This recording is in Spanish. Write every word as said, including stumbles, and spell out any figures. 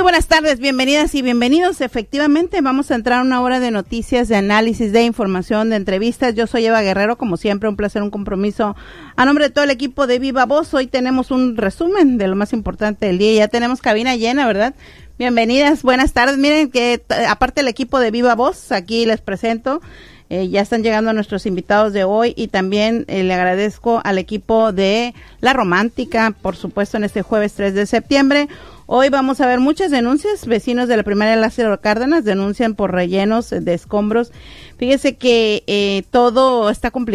Muy buenas tardes, bienvenidas y bienvenidos. Efectivamente, vamos a entrar a una hora de noticias, de análisis, de información, de entrevistas. Yo soy Eva Guerrero, como siempre, un placer, un compromiso. A nombre de todo el equipo de Viva Voz, hoy tenemos un resumen de lo más importante del día. Ya tenemos cabina llena, ¿verdad? Bienvenidas, buenas tardes. Miren que aparte del equipo de Viva Voz, aquí les presento. Eh, ya están llegando nuestros invitados de hoy y también eh, le agradezco al equipo de La Romántica, por supuesto, en este jueves tres de septiembre. Hoy vamos a ver muchas denuncias. Vecinos de la primaria Lázaro Cárdenas denuncian por rellenos de escombros. Fíjese que eh, todo está complicado.